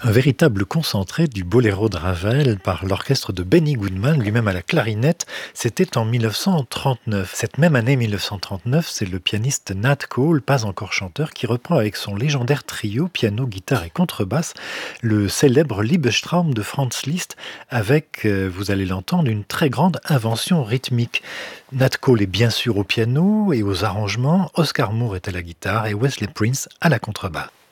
Un véritable concentré du boléro de Ravel par l'orchestre de Benny Goodman, lui-même à la clarinette, c'était en 1939. Cette même année 1939, c'est le pianiste Nat Cole, pas encore chanteur, qui reprend avec son légendaire trio, piano, guitare et contrebasse, le célèbre Liebestraum de Franz Liszt, avec, vous allez l'entendre, une très grande invention rythmique. Nat Cole est bien sûr au piano et aux arrangements, Oscar Moore est à la guitare et Wesley Prince à la contrebasse.